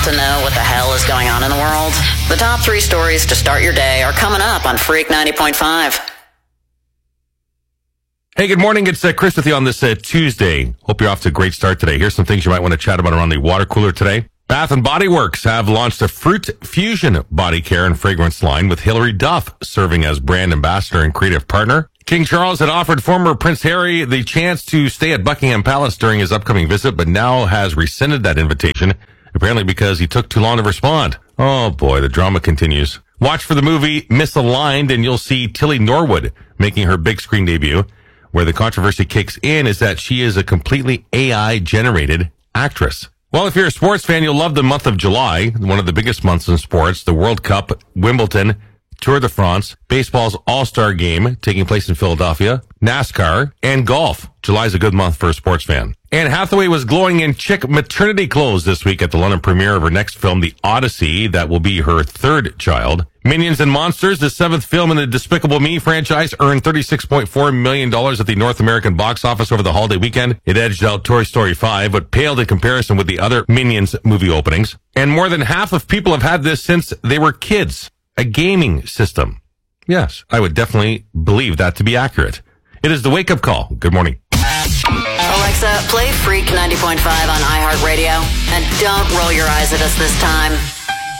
to know what the hell is going on in the world? The top 3 stories to start your day are coming up on Freak 90.5. Hey, good morning. It's Chris with you on this Tuesday. Hope you're off to a great start today. Here's some things you might want to chat about around the water cooler today. Bath & Body Works have launched a Fruit Fusion body care and fragrance line with Hilary Duff serving as brand ambassador and creative partner. King Charles had offered former Prince Harry the chance to stay at Buckingham Palace during his upcoming visit, but now has rescinded that invitation, apparently because he took too long to respond. Oh boy, the drama continues. Watch for the movie Misaligned and you'll see Tilly Norwood making her big screen debut. Where the controversy kicks in is that she is a completely AI-generated actress. Well, if you're a sports fan, you'll love the month of July, one of the biggest months in sports, the World Cup, Wimbledon, Tour de France, baseball's All-Star Game taking place in Philadelphia, NASCAR, and golf. July's a good month for a sports fan. Anne Hathaway was glowing in chick maternity clothes this week at the London premiere of her next film, The Odyssey. That will be her 3rd child. Minions and Monsters, the 7th film in the Despicable Me franchise, earned $36.4 million at the North American box office over the holiday weekend. It edged out Toy Story 5, but paled in comparison with the other Minions movie openings. And more than half of people have had this since they were kids. A gaming system. Yes, I would definitely believe that to be accurate. It is the wake-up call. Good morning. Alexa, play Freak 90.5 on iHeartRadio. And don't roll your eyes at us this time.